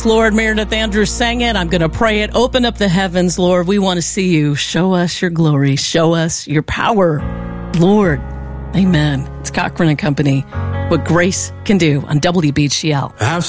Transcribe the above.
Lord, Meredith Andrews sang it. I'm going to pray it. Open up the heavens, Lord. We want to see you. Show us your glory. Show us your power, Lord. Amen. It's Cochran and Company. What grace can do on WBGL.